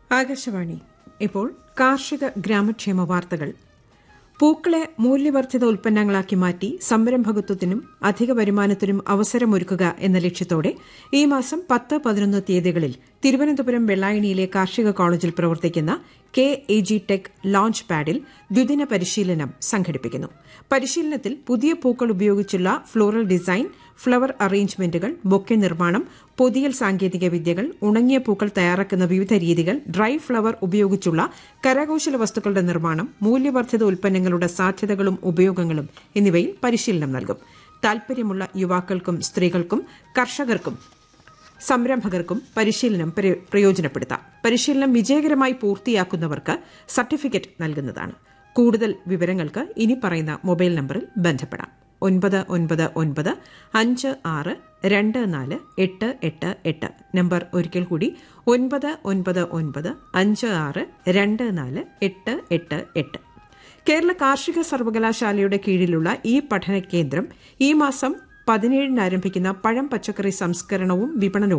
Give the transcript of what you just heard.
ആകാശവാണി. ഇപ്പോൾ കാർഷിക ഗ്രാമക്ഷേമ വാർത്തകൾ. പൂക്കളെ മൂല്യവർദ്ധിത ഉൽപ്പന്നങ്ങളാക്കി മാറ്റി സംരംഭകത്വത്തിനും അധിക വരുമാനത്തിനും അവസരമൊരുക്കുക എന്ന ലക്ഷ്യത്തോടെ ഈ മാസം 10-11 തീയതികളിൽ തിരുവനന്തപുരം വെള്ളായണിയിലെ കാർഷിക കോളേജിൽ പ്രവർത്തിക്കുന്ന KAG ടെക് ലോഞ്ച് പാഡിൽ ദ്വിദിന പരിശീലനം സംഘടിപ്പിക്കുന്നു. പരിശീലനത്തിൽ പുതിയ പൂക്കൾ ഉപയോഗിച്ചുള്ള ഫ്ലോറൽ ഡിസൈൻ, ഫ്ലവർ അറേഞ്ച്മെന്റുകൾ, ബൊക്കെ നിർമ്മാണം, പൊതിയൽ സാങ്കേതിക വിദ്യകൾ, ഉണങ്ങിയ പൂക്കൾ തയ്യാറാക്കുന്ന വിവിധ രീതികൾ, ഡ്രൈ ഫ്ലവർ ഉപയോഗിച്ചുള്ള കരകൌശല വസ്തുക്കളുടെ നിർമ്മാണം, മൂല്യവർദ്ധിത ഉൽപ്പന്നങ്ങളുടെ സാധ്യതകളും ഉപയോഗങ്ങളും എന്നിവയിൽ പരിശീലനം നൽകും. താൽപര്യമുള്ള യുവാക്കൾക്കും സ്ത്രീകൾക്കും കർഷകർക്കും സംരംഭകർക്കും പരിശീലനം പ്രയോജനപ്പെടുത്താം. പരിശീലനം വിജയകരമായി പൂർത്തിയാക്കുന്നവർക്ക് സർട്ടിഫിക്കറ്റ് നൽകുന്നതാണ്. കൂടുതൽ വിവരങ്ങൾക്ക് ഇനി പറയുന്ന മൊബൈൽ നമ്പറിൽ ബന്ധപ്പെടാം: 9995624888. നമ്പർ ഒരിക്കൽ കൂടി: 9995624888. കേരള കാർഷിക സർവകലാശാലയുടെ കീഴിലുള്ള ഈ പഠന കേന്ദ്രം ഈ മാസം 17 ആരംഭിക്കുന്ന പഴം പച്ചക്കറി സംസ്കരണവും വിപണനവും